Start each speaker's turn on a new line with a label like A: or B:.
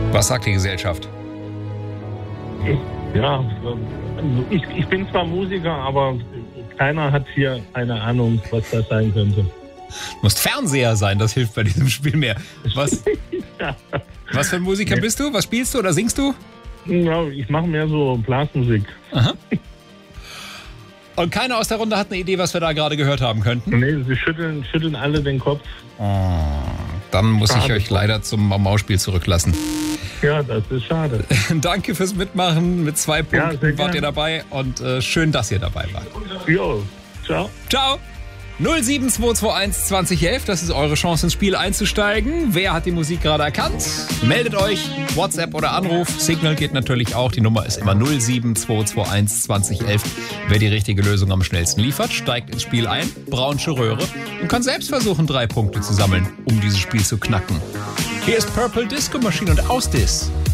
A: Was sagt die Gesellschaft?
B: Ja, ich bin zwar Musiker, aber keiner hat hier eine Ahnung, was das sein könnte.
A: Du musst Fernseher sein, das hilft bei diesem Spiel mehr. Was für ein Musiker bist du? Was spielst du oder singst du?
B: Ja, ich mache mehr so Blasmusik.
A: Aha. Und keiner aus der Runde hat eine Idee, was wir da gerade gehört haben könnten?
B: Nee, sie schütteln alle den Kopf.
A: Oh, dann muss ich euch leider zum Mau-Mau-Spiel zurücklassen.
B: Ja, das ist schade.
A: Danke fürs Mitmachen. Mit 2 Punkten
B: sehr
A: wart ihr
B: gerne.
A: dabei und schön, dass ihr dabei wart.
B: Jo, ciao.
A: Ciao. 07221 2011, das ist eure Chance ins Spiel einzusteigen. Wer hat die Musik gerade erkannt? Meldet euch, WhatsApp oder Anruf. Signal geht natürlich auch, die Nummer ist immer 07221 2011. Wer die richtige Lösung am schnellsten liefert, steigt ins Spiel ein, braunsche Röhre und kann selbst versuchen, 3 Punkte zu sammeln, um dieses Spiel zu knacken. Hier ist Purple Disco Machine und Aus Dis.